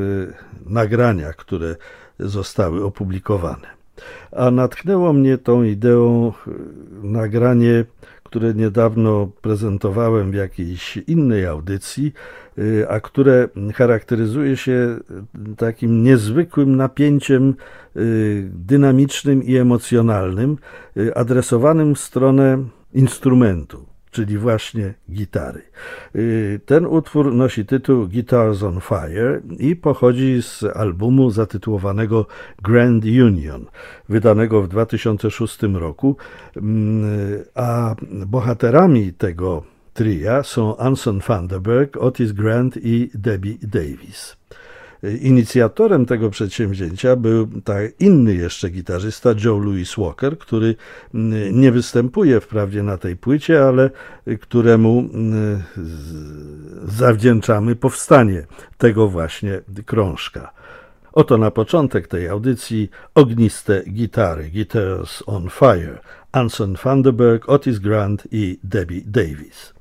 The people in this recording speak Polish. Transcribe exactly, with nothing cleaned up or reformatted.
nagraniach, które zostały opublikowane. A natchnęło mnie tą ideą nagranie, które niedawno prezentowałem w jakiejś innej audycji, a które charakteryzuje się takim niezwykłym napięciem dynamicznym i emocjonalnym, adresowanym w stronę instrumentu, czyli właśnie gitary. Ten utwór nosi tytuł Guitars on Fire i pochodzi z albumu zatytułowanego Grand Union, wydanego w dwa tysiące szóstym roku, a bohaterami tego tria są Anson Vanderburg, Otis Grant i Debbie Davis. Inicjatorem tego przedsięwzięcia był tak inny jeszcze gitarzysta, Joe Louis Walker, który nie występuje wprawdzie na tej płycie, ale któremu zawdzięczamy powstanie tego właśnie krążka. Oto na początek tej audycji ogniste gitary, Guitars on Fire, Anson Vanderburg, Otis Grant i Debbie Davis.